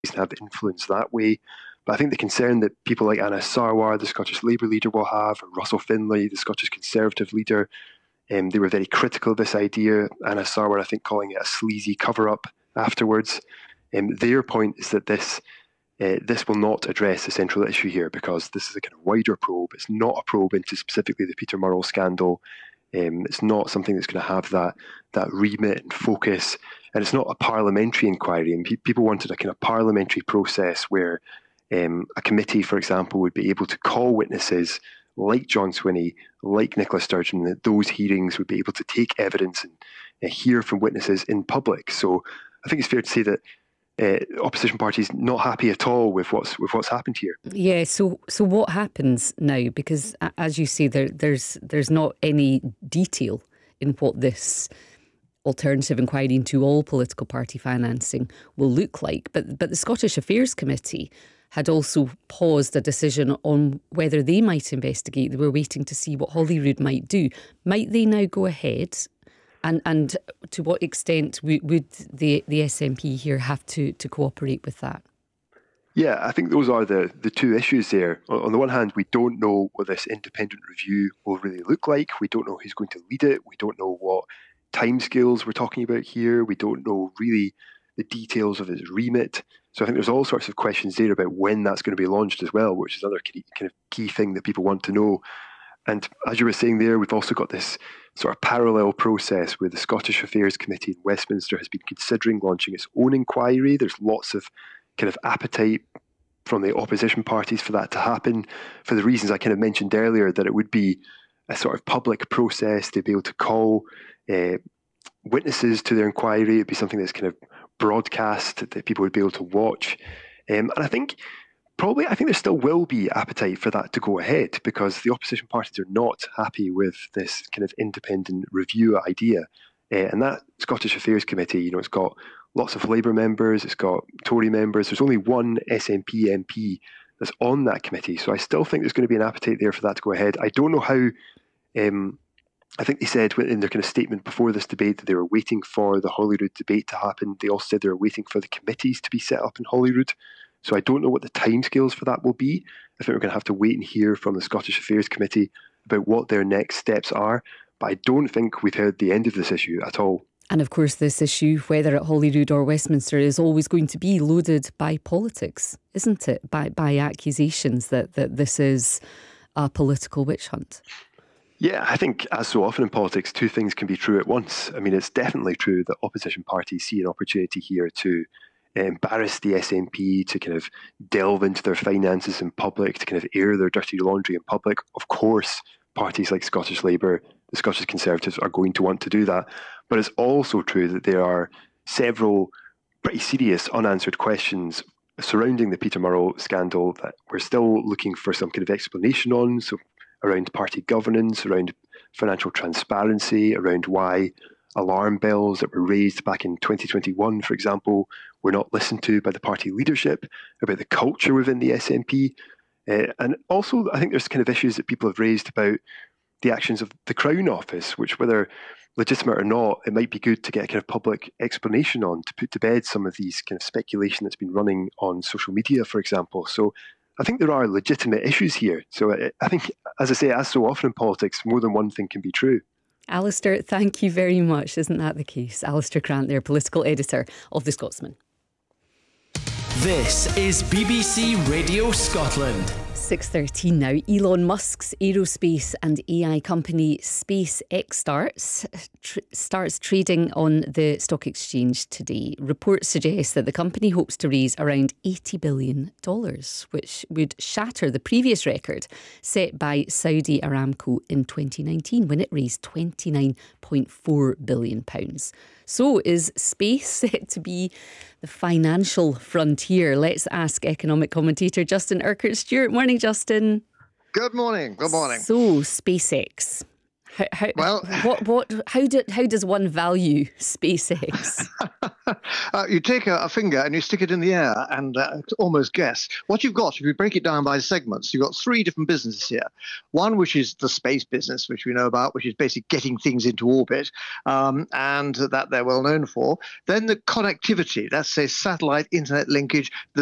and have influence that way. But I think the concern that people like Anas Sarwar, the Scottish Labour leader, will have, or Russell Finlay, the Scottish Conservative leader, they were very critical of this idea. Anas Sarwar, I think, calling it a sleazy cover-up afterwards. Their point is that this will not address the central issue here, because this is a kind of wider probe. It's not a probe into specifically the Peter Murrell scandal. It's not something that's going to have that remit and focus, and it's not a parliamentary inquiry. And people wanted a kind of parliamentary process where a committee, for example, would be able to call witnesses like John Swinney, like Nicola Sturgeon, that those hearings would be able to take evidence and hear from witnesses in public. So I think it's fair to say that opposition parties not happy at all with what's happened here. Yeah. So what happens now? Because as you say, there's not any detail in what this alternative inquiry into all political party financing will look like. But the Scottish Affairs Committee had also paused a decision on whether they might investigate. They were waiting to see what Holyrood might do. Might they now go ahead? And to what extent would the SNP here have to cooperate with that? Yeah, I think those are the two issues there. On the one hand, we don't know what this independent review will really look like. We don't know who's going to lead it. We don't know what timescales we're talking about here. We don't know really the details of its remit. So I think there's all sorts of questions there about when that's going to be launched as well, which is another kind of key thing that people want to know. And as you were saying there, we've also got this sort of parallel process where the Scottish Affairs Committee in Westminster has been considering launching its own inquiry. There's lots of kind of appetite from the opposition parties for that to happen, for the reasons I kind of mentioned earlier, that it would be a sort of public process. They'd be able to call witnesses to their inquiry. It'd be something that's kind of broadcast that people would be able to watch. And I think there still will be appetite for that to go ahead, because the opposition parties are not happy with this kind of independent review idea. And that Scottish Affairs Committee, it's got lots of Labour members, it's got Tory members. There's only one SNP MP that's on that committee. So I still think there's going to be an appetite there for that to go ahead. I don't know how. I think they said in their kind of statement before this debate that they were waiting for the Holyrood debate to happen. They also said they were waiting for the committees to be set up in Holyrood. So I don't know what the timescales for that will be. I think we're going to have to wait and hear from the Scottish Affairs Committee about what their next steps are. But I don't think we've heard the end of this issue at all. And of course, this issue, whether at Holyrood or Westminster, is always going to be loaded by politics, isn't it? By accusations that this is a political witch hunt. Yeah, I think, as so often in politics, two things can be true at once. I mean, it's definitely true that opposition parties see an opportunity here to embarrass the SNP, to kind of delve into their finances in public, to kind of air their dirty laundry in public. Of course, parties like Scottish Labour, the Scottish Conservatives are going to want to do that. But it's also true that there are several pretty serious unanswered questions surrounding the Peter Murrell scandal that we're still looking for some kind of explanation on. So around party governance, around financial transparency, around why alarm bells that were raised back in 2021, for example, were not listened to by the party leadership, about the culture within the SNP. And also, I think there's kind of issues that people have raised about the actions of the Crown Office, which, whether legitimate or not, it might be good to get a kind of public explanation on, to put to bed some of these kind of speculation that's been running on social media, for example. So I think there are legitimate issues here. So I think, as I say, as so often in politics, more than one thing can be true. Alistair, thank you very much. Isn't that the case? Alistair Grant there, political editor of The Scotsman. This is BBC Radio Scotland. 6:13 now. Elon Musk's aerospace and AI company SpaceX starts trading on the stock exchange today. Reports suggest that the company hopes to raise around $80 billion, which would shatter the previous record set by Saudi Aramco in 2019, when it raised £29.4 billion. So is space set to be the financial frontier? Let's ask economic commentator Justin Urquhart-Stewart. Morning, Justin. Good morning. Good morning. So, SpaceX How does one value SpaceX? You take a finger and you stick it in the air and almost guess. What you've got, if you break it down by segments, you've got three different businesses here. One, which is the space business, which we know about, which is basically getting things into orbit, and that they're well known for. Then the connectivity, that's say satellite internet linkage,